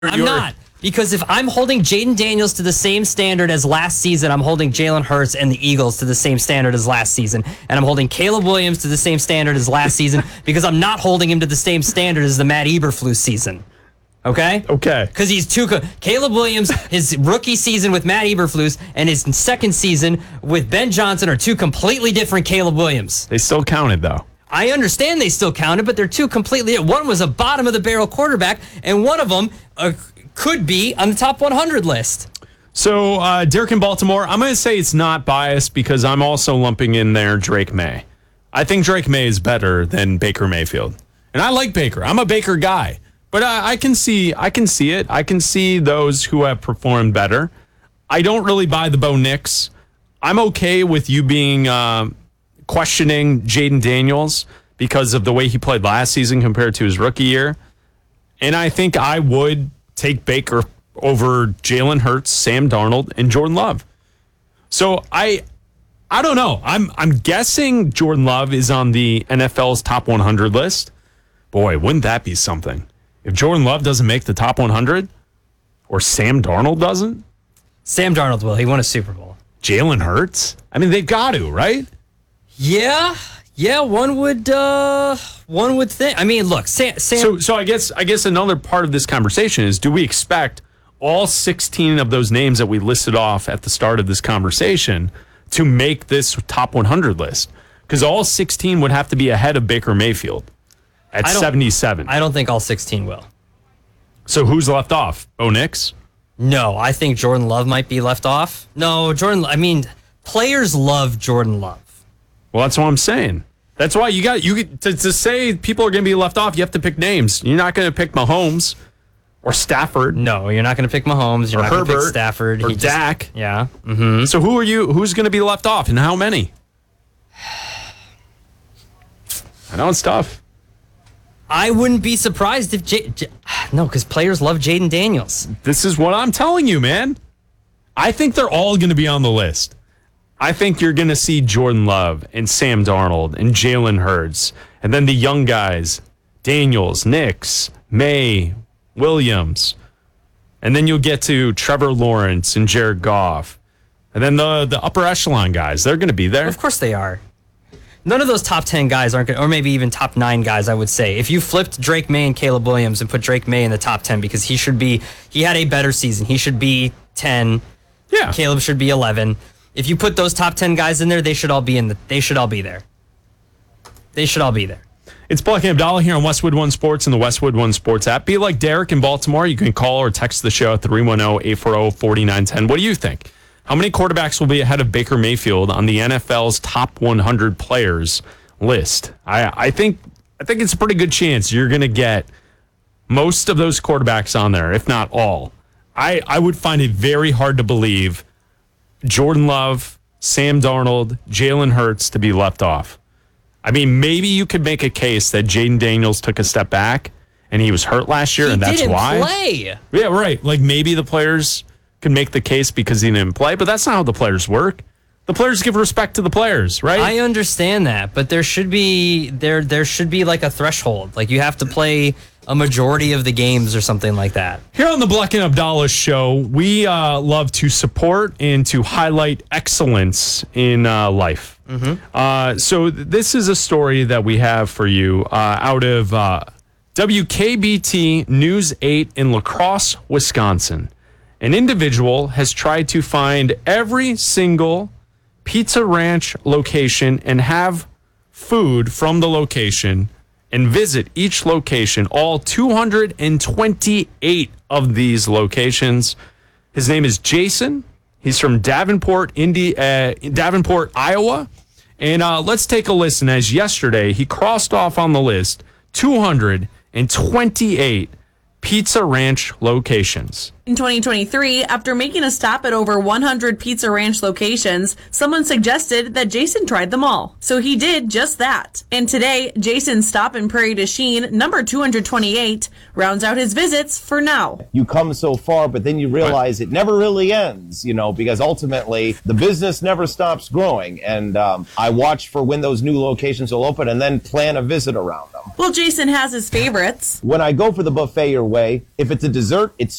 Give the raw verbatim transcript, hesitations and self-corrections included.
I'm You're- not. Because if I'm holding Jaden Daniels to the same standard as last season, I'm holding Jalen Hurts and the Eagles to the same standard as last season. And I'm holding Caleb Williams to the same standard as last season because I'm not holding him to the same standard as the Matt Eberflus season. Okay? Okay. Because he's too... Co- Caleb Williams, his rookie season with Matt Eberflus, and his second season with Ben Johnson are two completely different Caleb Williams. They still counted, though. I understand they still counted, but they're two completely... One was a bottom-of-the-barrel quarterback, and one of them... Uh, could be on the top one hundred list. So, uh, Derek in Baltimore, I'm going to say it's not biased because I'm also lumping in there Drake May. I think Drake May is better than Baker Mayfield. And I like Baker. I'm a Baker guy. But I, I can see I can see it. I can see those who have performed better. I don't really buy the Bo Nix. I'm okay with you being uh, questioning Jaden Daniels because of the way he played last season compared to his rookie year. And I think I would take Baker over Jalen Hurts, Sam Darnold, and Jordan Love. So I I don't know. I'm I'm guessing Jordan Love is on the N F L's top one hundred list. Boy, wouldn't that be something? If Jordan Love doesn't make the top one hundred, or Sam Darnold doesn't? Sam Darnold will. He won a Super Bowl. Jalen Hurts? I mean, they've got to, right? Yeah. Yeah, one would uh, one would think. I mean, look, Sam, Sam So, so I guess I guess another part of this conversation is: do we expect all sixteen of those names that we listed off at the start of this conversation to make this top one hundred list? Because all sixteen would have to be ahead of Baker Mayfield at I don't- seventy-seven. I don't think all sixteen will. So who's left off? Bo Nix? No, I think Jordan Love might be left off. No, Jordan. I mean, players love Jordan Love. Well, that's what I'm saying. That's why you got you to, to say people are going to be left off. You have to pick names. You're not going to pick Mahomes or Stafford. No, you're not going to pick Mahomes. You're Or not going to pick Herbert, Stafford. or He just- Dak. yeah. Mm-hmm. So who are you? Who's going to be left off, and how many? I know it's tough. I wouldn't be surprised if J- J- no, because players love Jaden Daniels. This is what I'm telling you, man. I think they're all going to be on the list. I think you're going to see Jordan Love and Sam Darnold and Jalen Hurts, and then the young guys, Daniels, Nix, May, Williams, and then you'll get to Trevor Lawrence and Jared Goff, and then the the upper echelon guys. They're going to be there. Of course they are. None of those top ten guys aren't going to, or maybe even top nine guys, I would say. If you flipped Drake May and Caleb Williams and put Drake May in the top ten because he should be, he had a better season. He should be ten. Yeah. Caleb should be eleven. If you put those top ten guys in there, they should all be in the, they should all be there. They should all be there. It's Black and Abdallah here on Westwood One Sports and the Westwood One Sports app. Be like Derek in Baltimore. You can call or text the show at three one zero, eight four zero, four nine one zero. What do you think? How many quarterbacks will be ahead of Baker Mayfield on the N F L's top one hundred players list? I, I think I think it's a pretty good chance you're going to get most of those quarterbacks on there, if not all. I, I would find it very hard to believe Jordan Love, Sam Darnold, Jalen Hurts to be left off. I mean, maybe you could make a case that Jaden Daniels took a step back and he was hurt last year, He and that's didn't why. play. Yeah, right. Like maybe the players can make the case because he didn't play, but that's not how the players work. The players give respect to the players, right? I understand that, but there should be there there should be like a threshold. Like you have to play a majority of the games or something like that. Here on the Black and Abdallah show, we uh, love to support and to highlight excellence in uh, life. Mm-hmm. Uh, so th- this is a story that we have for you uh, out of uh, W K B T News eight in La Crosse, Wisconsin. An individual has tried to find every single Pizza Ranch location and have food from the location and visit each location, all two hundred twenty-eight of these locations. His name is Jason. He's from Davenport, Indi- uh, Davenport, Iowa. And uh, let's take a listen as yesterday he crossed off on the list two hundred twenty-eight Pizza Ranch locations. In twenty twenty-three, after making a stop at over one hundred Pizza Ranch locations, someone suggested that Jason tried them all. So he did just that. And today, Jason's stop in Prairie du Chien, number two hundred twenty-eight, rounds out his visits for now. You come so far, but then you realize it never really ends, you know, because ultimately the business never stops growing. And um, I watch for when those new locations will open and then plan a visit around them. Well, Jason has his favorites. When I go for the buffet your way, if it's a dessert, it's